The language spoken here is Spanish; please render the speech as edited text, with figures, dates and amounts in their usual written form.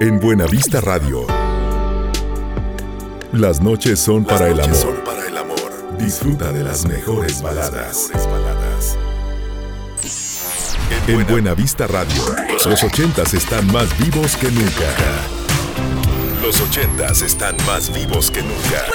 En Buena Vista Radio. Las noches son para el amor. Disfruta de las mejores baladas. En Buena Vista Radio, los 80s están más vivos que nunca. Los 80s están más vivos que nunca.